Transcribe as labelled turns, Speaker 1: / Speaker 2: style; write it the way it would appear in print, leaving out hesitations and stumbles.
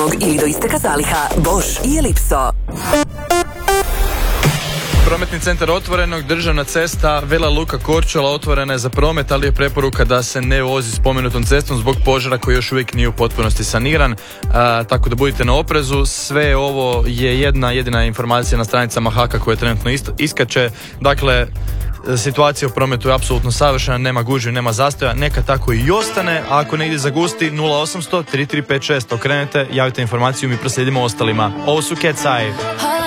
Speaker 1: ili do isteka zaliha. Bosch i Ellipso.
Speaker 2: Prometni centar Otvorenog, državna cesta Vela Luka Korčula otvorena je za promet, ali je preporuka da se ne vozi spomenutom cestom zbog požara koji još uvijek nije u potpunosti saniran, tako da budite na oprezu. Sve ovo je jedina informacija na stranicama HAK-a koja trenutno iskače. Dakle, situacija u prometu je apsolutno savršena, nema gužvi, nema zastoja, neka tako i ostane, a ako negdje zagusti 0800 3356 okrenete, javite informaciju, mi proslijedimo ostalima. Ovo su Cat's Eye.